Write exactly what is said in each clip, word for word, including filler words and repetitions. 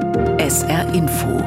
S R Info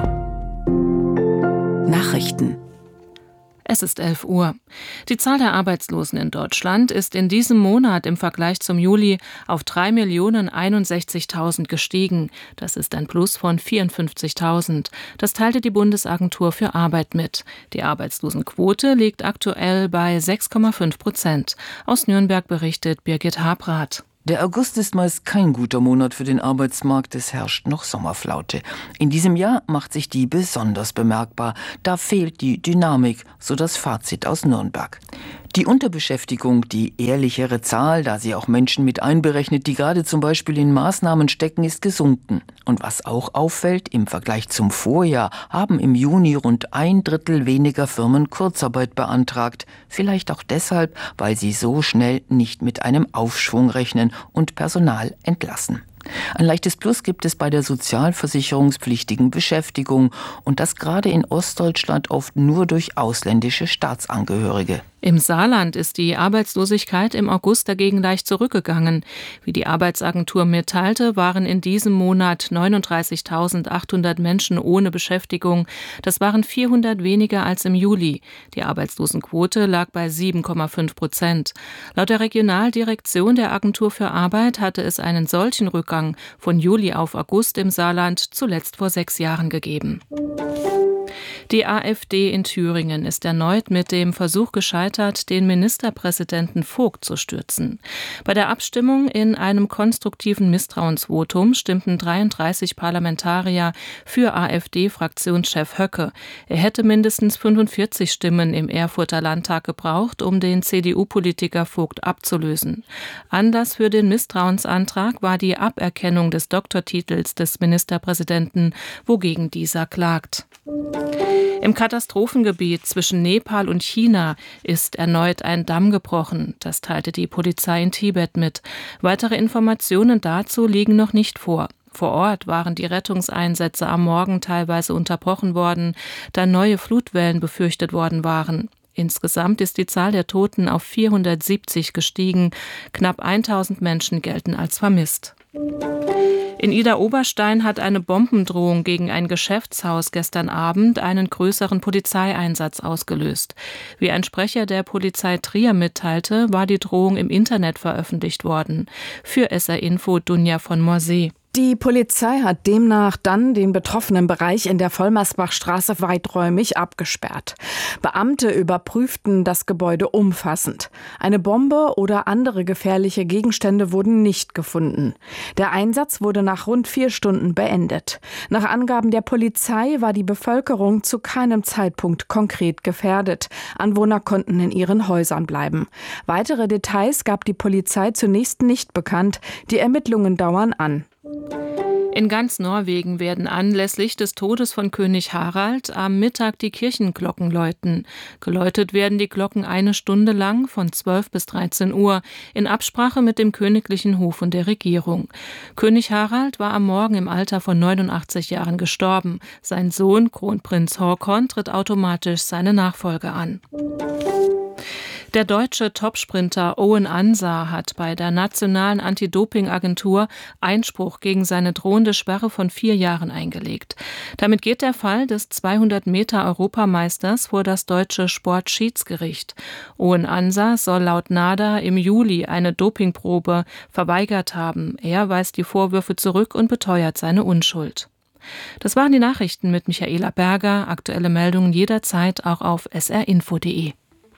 Nachrichten. Es ist elf Uhr. Die Zahl der Arbeitslosen in Deutschland ist in diesem Monat im Vergleich zum Juli auf drei Millionen einundsechzigtausend gestiegen. Das ist ein Plus von vierundfünfzigtausend. Das teilte die Bundesagentur für Arbeit mit. Die Arbeitslosenquote liegt aktuell bei sechs Komma fünf Prozent. Aus Nürnberg berichtet Birgit Habrath. Der August ist meist kein guter Monat für den Arbeitsmarkt, es herrscht noch Sommerflaute. In diesem Jahr macht sich die besonders bemerkbar. Da fehlt die Dynamik, so das Fazit aus Nürnberg. Die Unterbeschäftigung, die ehrlichere Zahl, da sie auch Menschen mit einberechnet, die gerade zum Beispiel in Maßnahmen stecken, ist gesunken. Und was auch auffällt, im Vergleich zum Vorjahr haben im Juni rund ein Drittel weniger Firmen Kurzarbeit beantragt. Vielleicht auch deshalb, weil sie so schnell nicht mit einem Aufschwung rechnen und Personal entlassen. Ein leichtes Plus gibt es bei der sozialversicherungspflichtigen Beschäftigung und das gerade in Ostdeutschland oft nur durch ausländische Staatsangehörige. Im Saarland ist die Arbeitslosigkeit im August dagegen leicht zurückgegangen. Wie die Arbeitsagentur mitteilte, waren in diesem Monat neununddreißigtausendachthundert Menschen ohne Beschäftigung. Das waren vierhundert weniger als im Juli. Die Arbeitslosenquote lag bei sieben Komma fünf Prozent. Laut der Regionaldirektion der Agentur für Arbeit hatte es einen solchen Rückgang von Juli auf August im Saarland zuletzt vor sechs Jahren gegeben. Die AfD in Thüringen ist erneut mit dem Versuch gescheitert, den Ministerpräsidenten Vogt zu stürzen. Bei der Abstimmung in einem konstruktiven Misstrauensvotum stimmten dreiunddreißig Parlamentarier für AfD-Fraktionschef Höcke. Er hätte mindestens fünfundvierzig Stimmen im Erfurter Landtag gebraucht, um den C D U-Politiker Vogt abzulösen. Anlass für den Misstrauensantrag war die Aberkennung des Doktortitels des Ministerpräsidenten, wogegen dieser klagt. Im Katastrophengebiet zwischen Nepal und China ist erneut ein Damm gebrochen. Das teilte die Polizei in Tibet mit. Weitere Informationen dazu liegen noch nicht vor. Vor Ort waren die Rettungseinsätze am Morgen teilweise unterbrochen worden, da neue Flutwellen befürchtet worden waren. Insgesamt ist die Zahl der Toten auf vierhundertsiebzig gestiegen. Knapp tausend Menschen gelten als vermisst. In Idar-Oberstein hat eine Bombendrohung gegen ein Geschäftshaus gestern Abend einen größeren Polizeieinsatz ausgelöst. Wie ein Sprecher der Polizei Trier mitteilte, war die Drohung im Internet veröffentlicht worden. Für S R Info Dunja von Morsee. Die Polizei hat demnach dann den betroffenen Bereich in der Vollmersbachstraße weiträumig abgesperrt. Beamte überprüften das Gebäude umfassend. Eine Bombe oder andere gefährliche Gegenstände wurden nicht gefunden. Der Einsatz wurde nach rund vier Stunden beendet. Nach Angaben der Polizei war die Bevölkerung zu keinem Zeitpunkt konkret gefährdet. Anwohner konnten in ihren Häusern bleiben. Weitere Details gab die Polizei zunächst nicht bekannt. Die Ermittlungen dauern an. In ganz Norwegen werden anlässlich des Todes von König Harald am Mittag die Kirchenglocken läuten. Geläutet werden die Glocken eine Stunde lang von zwölf bis dreizehn Uhr in Absprache mit dem königlichen Hof und der Regierung. König Harald war am Morgen im Alter von neunundachtzig Jahren gestorben. Sein Sohn Kronprinz Haakon tritt automatisch seine Nachfolge an. Der deutsche Topsprinter Owen Ansah hat bei der Nationalen Anti-Doping-Agentur Einspruch gegen seine drohende Sperre von vier Jahren eingelegt. Damit geht der Fall des zweihundert Meter Europameisters vor das deutsche Sportschiedsgericht. Owen Ansah soll laut NADA im Juli eine Dopingprobe verweigert haben. Er weist die Vorwürfe zurück und beteuert seine Unschuld. Das waren die Nachrichten mit Michaela Berger. Aktuelle Meldungen jederzeit auch auf s r info punkt de.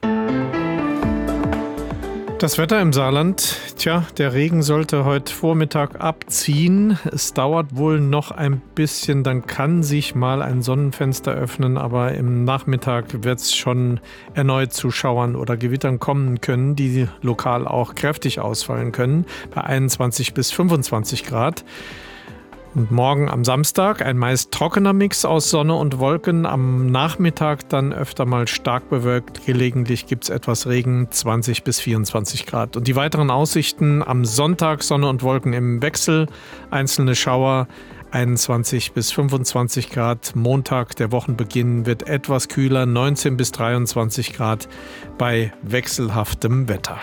Das Wetter im Saarland, tja, der Regen sollte heute Vormittag abziehen. Es dauert wohl noch ein bisschen, dann kann sich mal ein Sonnenfenster öffnen, aber im Nachmittag wird es schon erneut zu Schauern oder Gewittern kommen können, die lokal auch kräftig ausfallen können, bei einundzwanzig bis fünfundzwanzig Grad. Und morgen am Samstag ein meist trockener Mix aus Sonne und Wolken. Am Nachmittag dann öfter mal stark bewölkt. Gelegentlich gibt es etwas Regen, zwanzig bis vierundzwanzig Grad. Und die weiteren Aussichten: am Sonntag Sonne und Wolken im Wechsel, einzelne Schauer, einundzwanzig bis fünfundzwanzig Grad. Montag, der Wochenbeginn, wird etwas kühler, neunzehn bis dreiundzwanzig Grad bei wechselhaftem Wetter.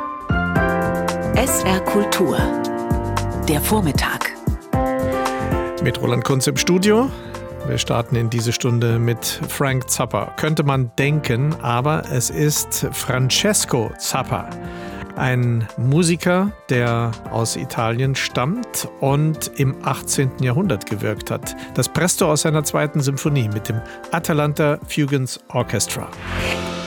S R Kultur, der Vormittag. Mit Roland Kunz im Studio. Wir starten in diese Stunde mit Frank Zappa. Könnte man denken, aber es ist Francesco Zappa. Ein Musiker, der aus Italien stammt und im achtzehnten Jahrhundert gewirkt hat. Das Presto aus seiner zweiten Symphonie mit dem Atalanta Fugains Orchestra.